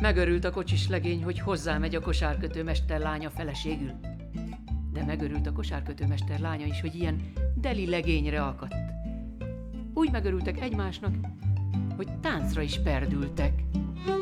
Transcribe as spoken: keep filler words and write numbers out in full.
Megörült a kocsis legény, hogy hozzámegy a kosárkötőmester lánya feleségül. De megörült a kosárkötőmester lánya is, hogy ilyen deli legényre akadt. Úgy megörültek egymásnak, hogy táncra is perdültek.